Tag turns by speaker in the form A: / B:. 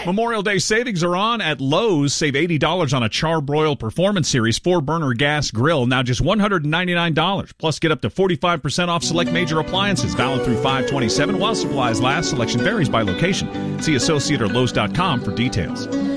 A: Memorial Day savings are on at Lowe's. Save $80 on a Char-Broil Performance Series 4-burner gas grill, now just $199. Plus, get up to 45% off select major appliances. Valid through 5/27 while supplies last. Selection varies by location. See associate or Lowes.com for details.